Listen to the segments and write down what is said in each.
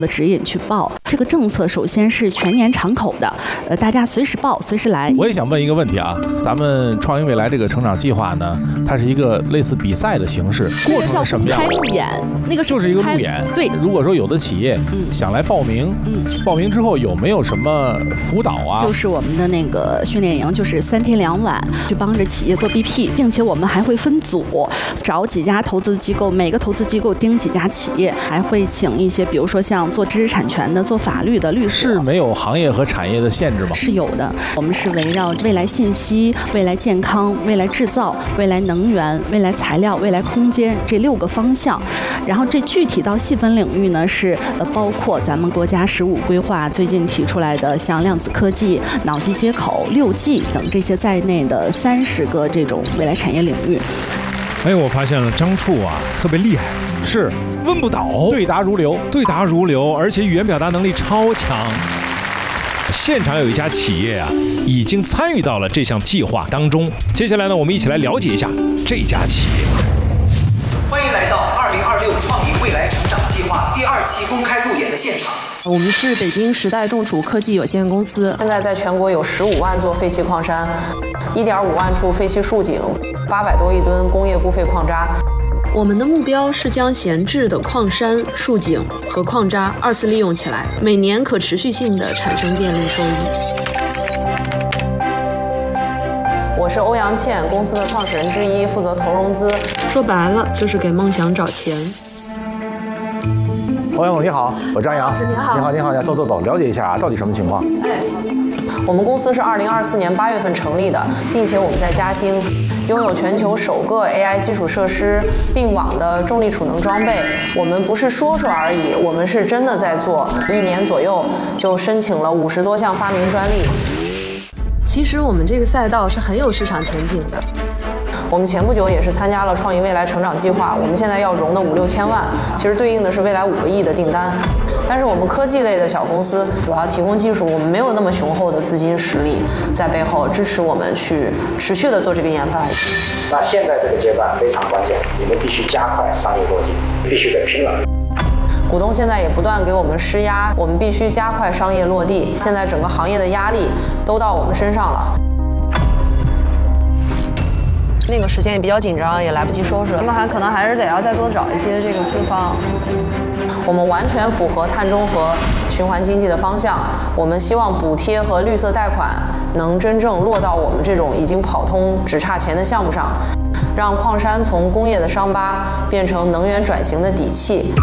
的指引去报。这个政策首先是全年敞口的，大家随时报，随时来。 我也想问一个问题啊，咱们创新未来这个成长计划呢，它是一个类似比赛的形式，过程是什么样的？ 公开路演，那个就是一个路演。 对， 如果说有的企业想来报名，报名之后有没有什么辅导啊？ 就是我们的那个训练营，就是3天2晚，去帮着企业做 BP， 并且我们还会分组，找几家投资机构，每个投资机构盯几家企业，还会请一些，比如说像做知识产权的、做法律的律师。 是没有行业和产业的限制吗？ 是有的，我们是围绕未来信息、未来健康、未来制造、未来能源、未来材料、未来空间这6个方向，然后这具体到细分领域呢，是包括咱们国家15规划最近提出来的像量子科技、脑机接口、6G 等这些在内的30个这种未来产业领域。 哎，我发现了张处啊，特别厉害， 是问不倒， 对答如流， 而且语言表达能力超强。现场有一家企业啊，已经参与到了这项计划当中。接下来呢，我们一起来了解一下这家企业。 欢迎来到2026创意未来成长计划第2期公开路演的现场。 我们是北京时代众储科技有限公司，现在在全国有15万座废弃矿山，1.5万处废弃竖井，800多亿吨工业固废矿渣。 我们的目标是将闲置的矿山、竖井和矿渣2次利用起来，每年可持续性的产生电力收益。 我是欧阳倩，公司的创始人之一，负责投融资。 说白了就是给梦想找钱。 欧阳总你好，我张扬。你好，走，了解一下到底什么情况？ 我们公司是2024年8月份成立的，并且我们在嘉兴拥有全球首个 AI 基础设施并网的重力储能装备。我们不是说而已，我们是真的在做，1年左右就申请了50多项发明专利。 其实我们这个赛道是很有市场前景的。 我们前不久也是参加了创意未来成长计划，我们现在要融的5、6千万，其实对应的是未来5个亿的订单。但是我们科技类的小公司主要提供技术，我们没有那么雄厚的资金实力在背后支持我们去持续的做这个研发。 那现在这个阶段非常关键，你们必须加快商业落地，必须得拼了。 股东现在也不断给我们施压，我们必须加快商业落地。现在整个行业的压力都到我们身上了。那个时间也比较紧张，也来不及收拾，我们可能还是得要再多找一些这个资方。我们完全符合碳中和、循环经济的方向。我们希望补贴和绿色贷款能真正落到我们这种已经跑通只差钱的项目上，让矿山从工业的伤疤变成能源转型的底气。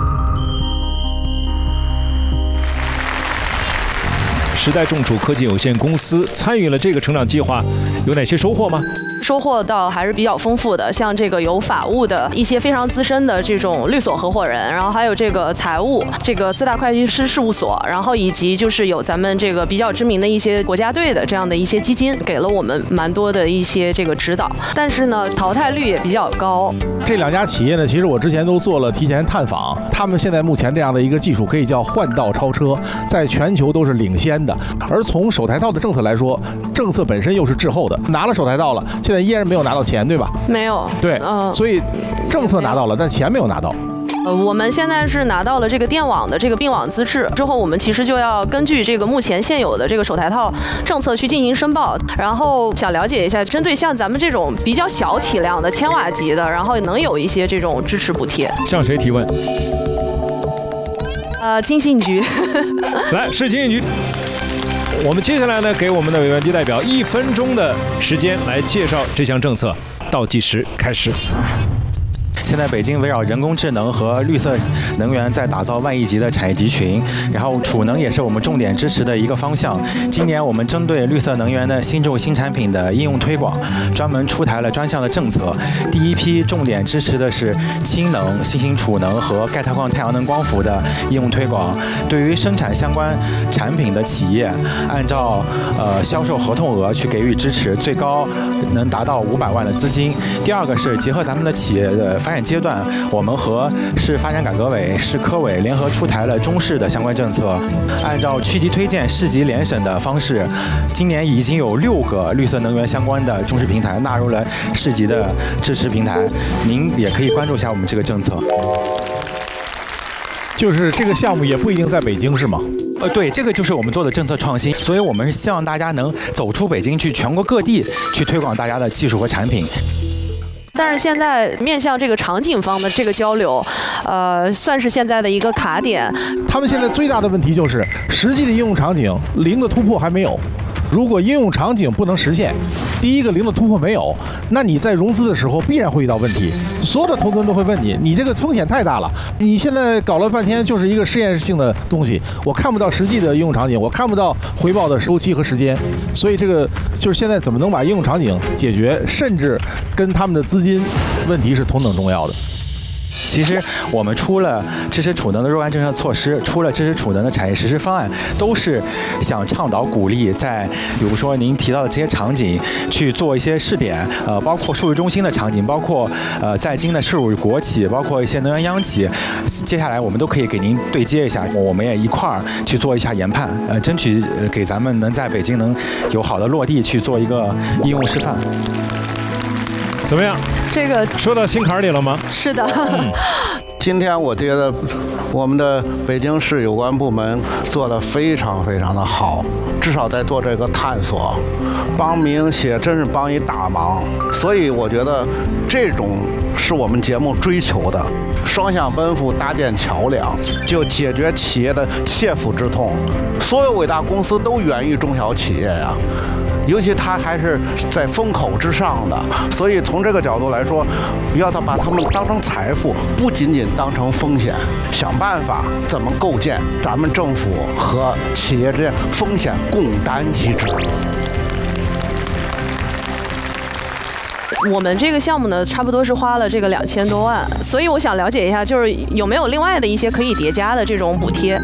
时代众储科技有限公司参与了这个成长计划，有哪些收获吗？ 收获到还是比较丰富的，像这个有法务的一些非常资深的这种律所合伙人，然后还有这个财务，这个4大会计师事务所，然后以及就是有咱们这个比较知名的一些国家队的这样的一些基金，给了我们蛮多的一些这个指导。但是呢，淘汰率也比较高。 这2家企业呢，其实我之前都做了提前探访，他们现在目前这样的一个技术可以叫换道超车，在全球都是领先的。而从首台套的政策来说，政策本身又是滞后的，拿了首台套了，现在依然没有拿到钱，对吧？ 没有。 对，所以政策拿到了，但钱没有拿到。 我们现在是拿到了这个电网的这个并网资质之后，我们其实就要根据这个目前现有的这个首台套政策去进行申报，然后想了解一下，针对像咱们这种比较小体量的千瓦级的，然后能有一些这种支持补贴。 向谁提问？ 经信局。 来，是经信局。我们接下来呢，给我们的委员代表1分钟的时间来介绍这项政策，倒计时开始。 现在北京围绕人工智能和绿色能源在打造万亿级的产业集群，然后储能也是我们重点支持的一个方向。今年我们针对绿色能源的新旧新产品的应用推广，专门出台了专项的政策。第一批重点支持的是氢能、新型储能和钙钛矿太阳能光伏的应用推广。对于生产相关产品的企业，按照销售合同额去给予支持，最高能达到500万的资金。第二个是结合咱们的企业的发展阶段，我们和市发展改革委、市科委联合出台了中市的相关政策，按照区级推荐、市级联审的方式，今年已经有6个绿色能源相关的中市平台纳入了市级的支持平台，您也可以关注一下我们这个政策。 就是这个项目也不一定在北京，是吗？ 对，这个就是我们做的政策创新，所以我们是希望大家能走出北京，去全国各地去推广大家的技术和产品。 但是现在面向这个场景方的这个交流，算是现在的一个卡点。 他们现在最大的问题就是实际的应用场景零的突破还没有。如果应用场景不能实现，第一个零的突破没有，那你在融资的时候必然会遇到问题。所有的投资人都会问你，你这个风险太大了，你现在搞了半天就是一个实验性的东西，我看不到实际的应用场景，我看不到回报的周期和时间，所以这个就是现在怎么能把应用场景解决，甚至跟他们的资金问题是同等重要的。 其实我们出了支持储能的若干政策措施，出了支持储能的产业实施方案，都是想倡导鼓励在比如说您提到的这些场景去做一些试点，包括数据中心的场景，包括在京的事务国企，包括一些能源央企，接下来我们都可以给您对接一下，我们也一块儿去做一下研判，争取给咱们能在北京能有好的落地去做一个应用示范。 怎么样？ 这个说到心坎里了吗？ 是的。 今天我觉得我们的北京市有关部门做得非常非常的好，至少在做这个探索，帮民营企业真是帮一大忙。所以我觉得这种是我们节目追求的，双向奔赴，搭建桥梁，就解决企业的切肤之痛。所有伟大公司都源于中小企业呀。尤其它还是在风口之上的，所以从这个角度来说，不要把它们当成财富，不仅仅当成风险，想办法怎么构建咱们政府和企业之间风险共担机制。 我们这个项目呢，差不多是花了这个2000多万，所以我想了解一下，就是有没有另外的一些可以叠加的这种补贴？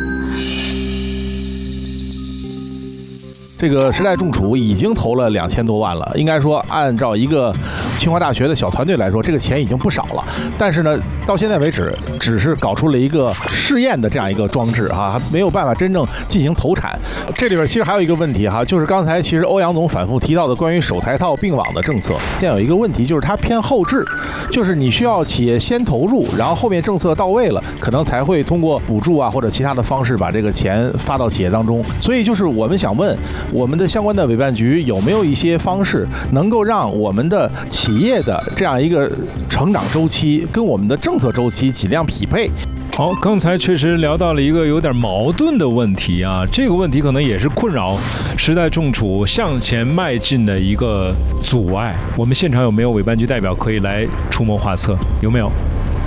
这个时代众储已经投了2000多万了，应该说按照一个清华大学的小团队来说，这个钱已经不少了。但是呢，到现在为止，只是搞出了一个试验的这样一个装置哈，还没有办法真正进行投产。这里边其实还有一个问题哈，就是刚才其实欧阳总反复提到的关于首台套并网的政策，现在有一个问题就是它偏后置，就是你需要企业先投入，然后后面政策到位了，可能才会通过补助啊或者其他的方式把这个钱发到企业当中。所以就是我们想问，我们的相关的委办局有没有一些方式能够让我们的企业的这样一个成长周期跟我们的政策周期尽量匹配？ 好，刚才确实聊到了一个有点矛盾的问题啊，这个问题可能也是困扰时代众储向前迈进的一个阻碍。我们现场有没有委办局代表可以来出谋划策？有没有？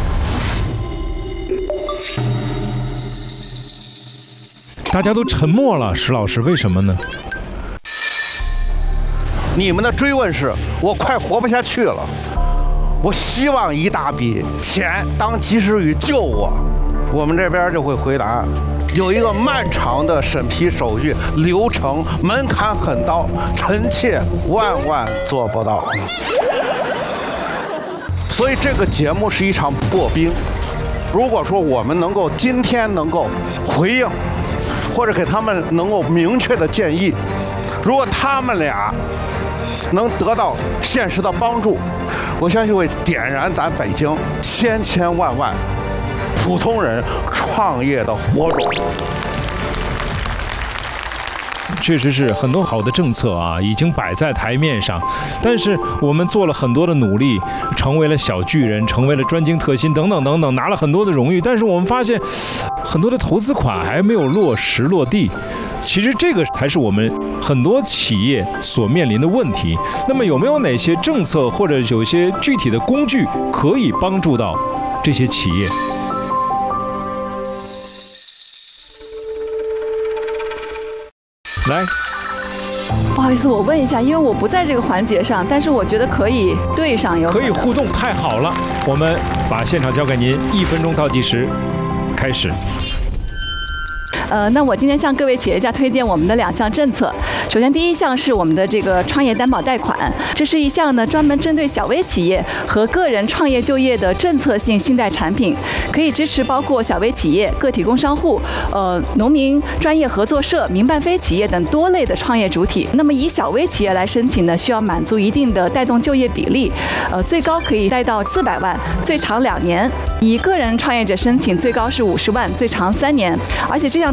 大家都沉默了，石老师，为什么呢？ 你们的追问是，我快活不下去了，我希望一大笔钱当及时雨救我。我们这边就会回答，有一个漫长的审批手续流程，门槛很高，臣妾万万做不到。所以这个节目是一场破冰。如果说我们能够今天能够回应，或者给他们能够明确的建议，如果他们俩能得到现实的帮助，我相信会点燃咱北京千千万万普通人创业的火种。 确实是很多好的政策啊，已经摆在台面上，但是我们做了很多的努力，成为了小巨人，成为了专精特新等等等等，拿了很多的荣誉，但是我们发现很多的投资款还没有落实落地。其实这个才是我们很多企业所面临的问题。那么有没有哪些政策或者有些具体的工具可以帮助到这些企业？来， 不好意思，我问一下，因为我不在这个环节上，但是我觉得可以对上， 可以互动，太好了！我们把现场交给您，1分钟倒计时，开始。 那我今天向各位企业家推荐我们的2项政策。首先，第一项是我们的这个创业担保贷款，这是一项呢专门针对小微企业和个人创业就业的政策性信贷产品，可以支持包括小微企业、个体工商户、农民专业合作社、民办非企业等多类的创业主体。那么以小微企业来申请呢，需要满足一定的带动就业比例，最高可以贷到400万，最长2年；以个人创业者申请，最高是50万，最长3年。而且这项